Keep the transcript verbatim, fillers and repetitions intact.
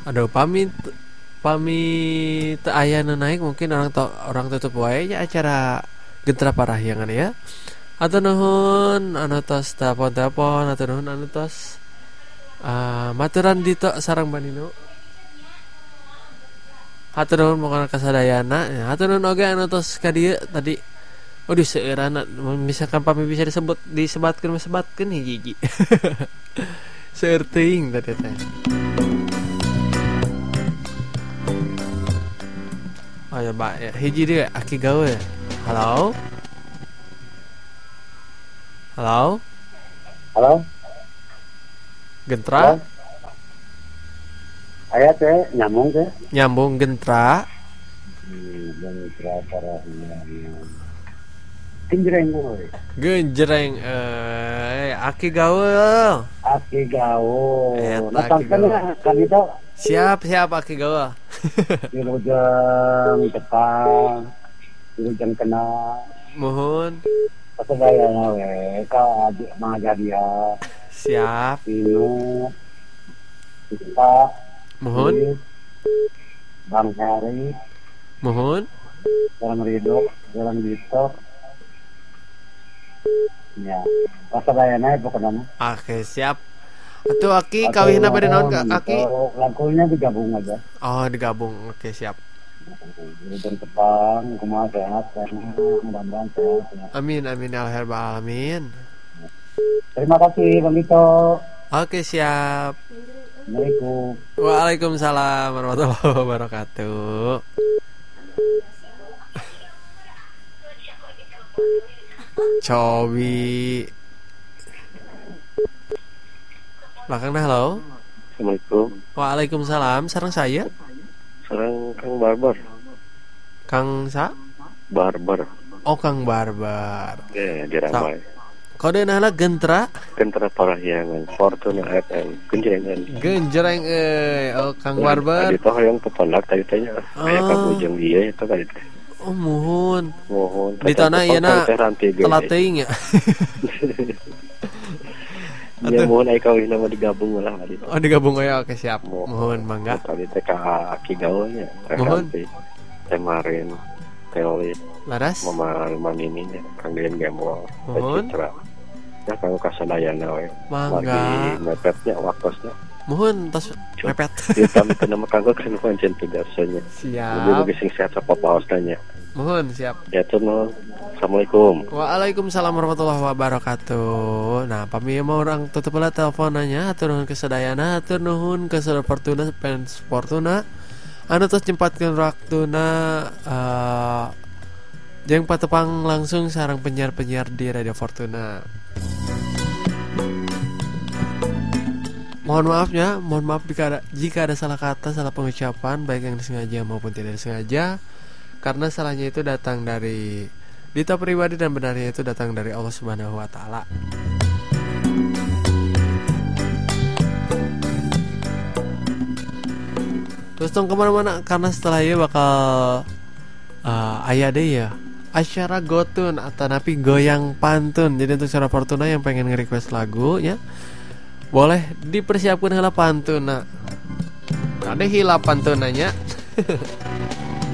Aduh, pamit pamit teu aya nu naik mungkin orang to, orang tutup wae nya acara Gentra Parahyangan ya. Atur nuhun anu tos telepon-telepon, atur nuhun anu tos uh, maturan di to sareng Banino. Atur nuhun moga kasadayana. Ya, atur nuhun oge anu tos ka dieu tadi. Aduh seueurana misalkan pami bisa disebut disebatkeun sebatkeun hiji-hiji. Seueur teuing tadi teh. Oh ya, Mbak, ya. Hiji dia aki gawe. Halo? Halo? Halo? Gentra? Aya teh nyambung teh. Nyambung Gentra. Hmm, Gentra Parahyangan. Genjreng we. Genjreng eh aki gawe. Aki gawe. Eta Natangkeun aki gawe. kan itu Siap, siap aki gawe. Wilujeng Jepang. Wilujeng kenal. Mohon. Kasadayana we ka adik Mahajadia. Siap. Inu. Kita. Mohon. Bang Heri. Mohon. Jalan Ridho. Jalan Dito. Ya. Kasadayana pokoknya. Oke, siap. Atuh aki kawihna bade naon ka aki? Lakunya digabung aja. Oh, digabung. Oke, siap. Wilujeng Jepang, kumaha sehat, mudah-mudahan sehat. Amin, amin ya rabbal alamin. Terima kasih Bang Dito. Oke, siap. Assalamualaikum. Waalaikumsalam warahmatullahi wabarakatuh. Cobi. Belakang dah, halo. Assalamualaikum. Waalaikumsalam. Sareng saya. Sareng Kang Barbar. Kang sa? Barbar. Oh, Kang Barbar. Ya, jarang Sa- wae. Kode nahla Gentra. Gentra Parahyangan, Fortuna F M, Genjrengan. Genjreng euy. Oh, Kang Barbar. Tadi toh yang peponak tadi tanya. Aya ka bujang dia eta tadi teh. Oh, muhun. Mohon. Di tanah ieu na telat teuing ya. Ya mohon aya kawin nama digabung lah tadi. Oh, digabung ya. Oke, siap. Mohon mangga. Tadi teh ka aki gawe nya. Mohon. Kemarin teolit Laras. Mama manininya Kang Den Gemol. Mohon. Ya kang kasadayana we. Mangga. Lagi mepetnya waktosnya. Mohon tas mepet. Kita minta nama kanggo kan pancen tugasnya. Siap. Lebih lebih sing sehat sapa paosnya. Mohon siap. Ya tuh. Assalamualaikum. Waalaikumsalam warahmatullahi wabarakatuh. Nah, pami mau orang tutup lah teleponannya. Atur nuhun kesadayana, atur nuhun ke Saudara Fortuna fans Fortuna. Anu tos nyempatkeun waktuna uh, jeung patepang langsung sareng penyiar-penyiar di Radio Fortuna. Mohon maafnya, mohon maaf jika ada, jika ada salah kata, salah pengucapan baik yang disengaja maupun tidak disengaja. Karena salahnya itu datang dari Dita pribadi dan benarnya itu datang dari Allah Subhanahu wa taala. Terus tong kemana-mana karena setelah ini bakal uh, aya deh ya acara gotun atau napi goyang pantun. Jadi untuk Saudara Fortuna yang pengen nge-request lagu ya, boleh dipersiapkan heula pantun. Nah, ada hilap pantunanya.